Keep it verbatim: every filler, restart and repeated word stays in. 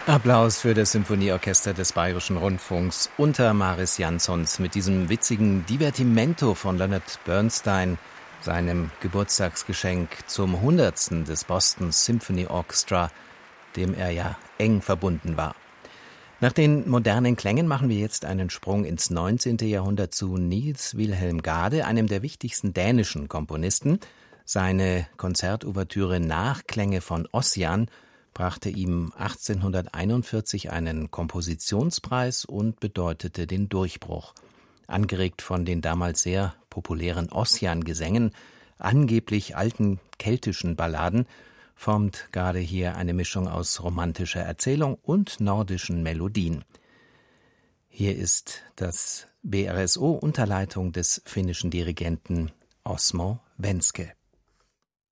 Applaus für das Symphonieorchester des Bayerischen Rundfunks unter Mariss Jansons mit diesem witzigen Divertimento von Leonard Bernstein, seinem Geburtstagsgeschenk zum hundertsten des Boston Symphony Orchestra, dem er ja eng verbunden war. Nach den modernen Klängen machen wir jetzt einen Sprung ins neunzehnte Jahrhundert zu Niels Wilhelm Gade, einem der wichtigsten dänischen Komponisten. Seine Konzertouvertüre Nachklänge von Ossian brachte ihm achtzehnhunderteinundvierzig einen Kompositionspreis und bedeutete den Durchbruch. Angeregt von den damals sehr populären Ossian-Gesängen, angeblich alten keltischen Balladen, formt Gade hier eine Mischung aus romantischer Erzählung und nordischen Melodien. Hier ist das B R S O unter Leitung des finnischen Dirigenten Osmo Venske.